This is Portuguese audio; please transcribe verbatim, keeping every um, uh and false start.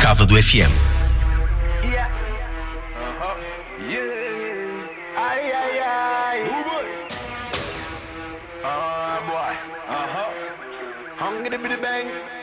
Cávado F M. Yeah. Uh-huh. Yeah. Ai, ai, ai. Oh, boy. Ah, boy. Uh-huh. Hungry bitty bang.